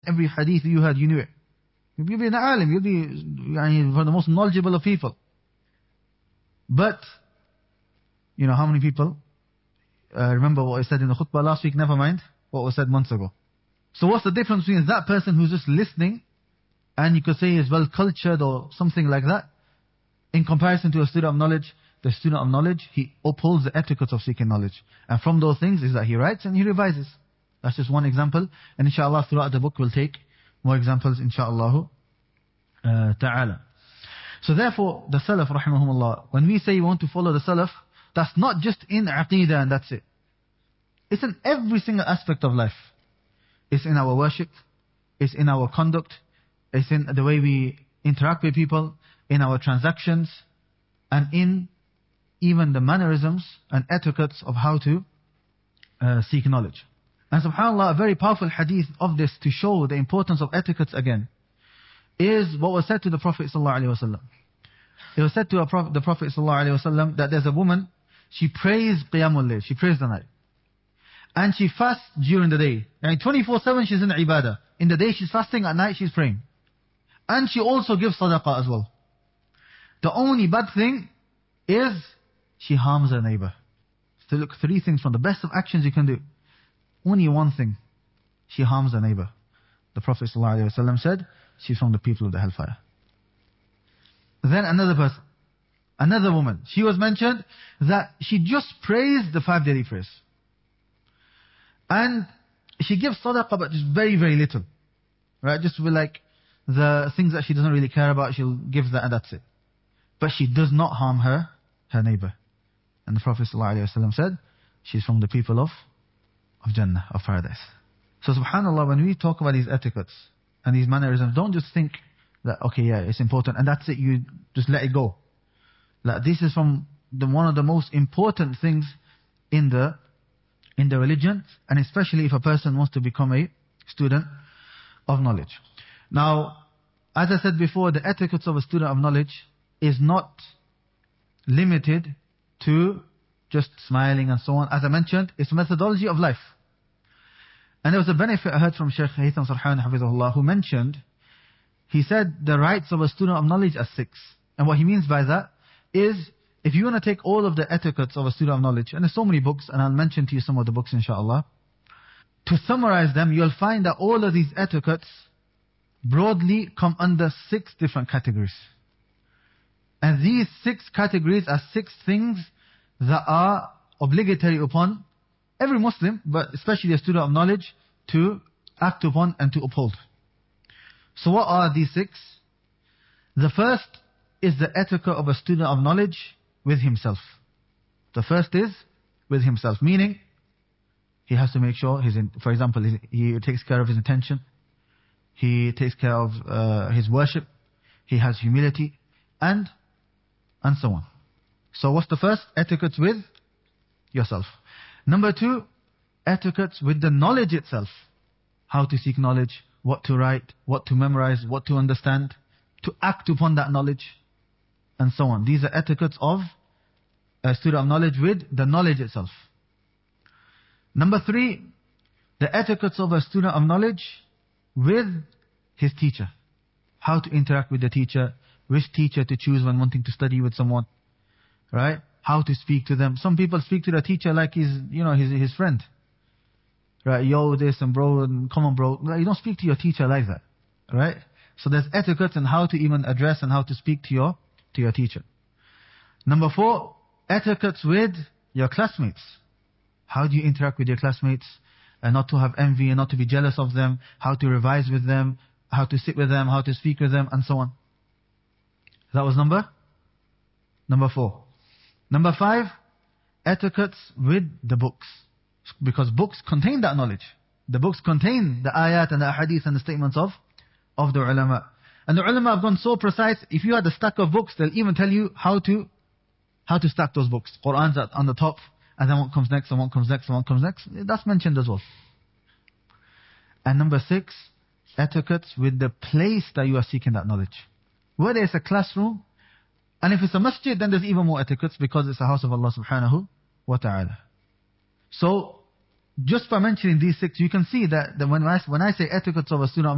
every hadith you heard, you knew it. You'll be an alim, you'll be one of the most knowledgeable of people. But, you know, how many people remember what I said in the khutbah last week, never mind what was said months ago. So what's the difference between that person who's just listening, and you could say is well cultured or something like that, in comparison to a student of knowledge? The student of knowledge, he upholds the etiquette of seeking knowledge. And from those things is that he writes and he revises. That's just one example. And inshallah throughout the book we'll take more examples, inshallah ta'ala. So therefore, the Salaf, rahimahumullah, when we say we want to follow the Salaf, that's not just in Aqeedah and that's it. It's in every single aspect of life. It's in our worship, it's in our conduct, it's in the way we interact with people, in our transactions, and in even the mannerisms and etiquettes of how to seek knowledge. And subhanAllah, a very powerful hadith of this to show the importance of etiquettes again, is what was said to the Prophet ﷺ. It was said to the Prophet ﷺ that there's a woman, she prays Qiyamul Layl, she prays the night. And she fasts during the day. And 24/7 she's in ibadah. In the day she's fasting, at night she's praying. And she also gives sadaqah as well. The only bad thing is she harms her neighbor. So look, 3 things from the best of actions you can do. Only one thing, she harms her neighbor. The Prophet ﷺ said, she's from the people of the hellfire. Then another person, another woman, she was mentioned that she just prays the 5 daily prayers. And she gives sadaqah, but just very, very little. Right? Just with like the things that she doesn't really care about, she'll give that and that's it. But she does not harm her neighbor. And the Prophet ﷺ said, she's from the people of Jannah, of paradise. So subhanAllah, when we talk about these etiquettes and these mannerisms, don't just think that, okay, yeah, it's important, and that's it, you just let it go. Like, this is from one of the most important things in the religion, and especially if a person wants to become a student of knowledge. Now, as I said before, the etiquettes of a student of knowledge is not limited to just smiling and so on. As I mentioned, it's a methodology of life. And there was a benefit I heard from Shaykh Haytham Sarhan Hafizahullah, who mentioned, he said the rights of a student of knowledge are 6. And what he means by that is, if you want to take all of the etiquettes of a student of knowledge, and there's so many books, and I'll mention to you some of the books inshallah, to summarize them, you'll find that all of these etiquettes broadly come under 6 different categories. And these 6 categories are 6 things that are obligatory upon every Muslim, but especially a student of knowledge, to act upon and to uphold. So what are these 6? The first is the etiquette of a student of knowledge with himself. The first is with himself, meaning he has to make sure, for example, he takes care of his intention, he takes care of his worship, he has humility, and so on. So what's the first? Etiquette with yourself. Number 2, etiquette with the knowledge itself. How to seek knowledge, what to write, what to memorize, what to understand, to act upon that knowledge, and so on. These are etiquettes of a student of knowledge with the knowledge itself. Number 3, the etiquettes of a student of knowledge with his teacher. How to interact with the teacher, which teacher to choose when wanting to study with someone, right? How to speak to them. Some people speak to the teacher like he's, his friend. Right? Yo, this and bro, and come on bro. You don't speak to your teacher like that. Right? So there's etiquette in how to even address and how to speak to your teacher. Number 4, etiquettes with your classmates. How do you interact with your classmates? And not to have envy and not to be jealous of them. How to revise with them. How to sit with them. How to speak with them, and so on. That was number 4. Number 5, etiquettes with the books. Because books contain that knowledge. The books contain the ayat and the ahadith and the statements of the ulama. And the ulama have gone so precise, if you had a stack of books, they'll even tell you how to stack those books. Qur'an's on the top, and then what comes next, and what comes next, and what comes next. That's mentioned as well. And number 6, etiquettes with the place that you are seeking that knowledge. Whether it's a classroom, and if it's a masjid, then there's even more etiquettes, because it's a house of Allah subhanahu wa ta'ala. So, just by mentioning these 6, you can see that when I say etiquettes of a student of